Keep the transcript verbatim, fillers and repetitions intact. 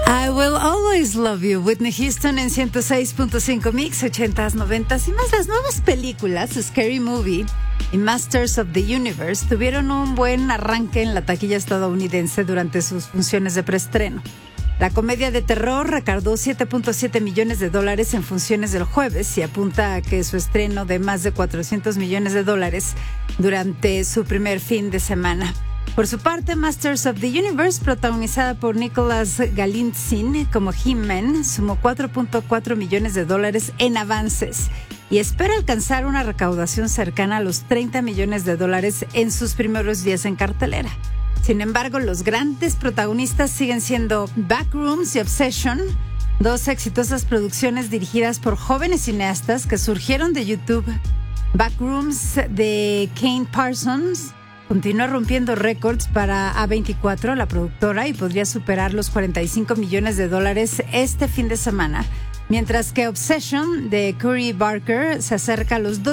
I Will Always Love You, Whitney Houston en ciento seis punto cinco Mix, ochentas, noventas y más. Las nuevas películas Scary Movie y Masters of the Universe tuvieron un buen arranque en la taquilla estadounidense durante sus funciones de preestreno. La comedia de terror recaudó siete punto siete millones de dólares en funciones del jueves y apunta a que su estreno de más de cuatrocientos millones de dólares durante su primer fin de semana. Por su parte, Masters of the Universe, protagonizada por Nicholas Galitzine como He-Man, sumó cuatro punto cuatro millones de dólares en avances y espera alcanzar una recaudación cercana a los treinta millones de dólares en sus primeros días en cartelera. Sin embargo, los grandes protagonistas siguen siendo Backrooms y Obsession, dos exitosas producciones dirigidas por jóvenes cineastas que surgieron de YouTube. Backrooms de Kane Parsons continúa rompiendo récords para A veinticuatro, la productora, y podría superar los cuarenta y cinco millones de dólares este fin de semana, mientras que Obsession de Curry Barker se acerca a los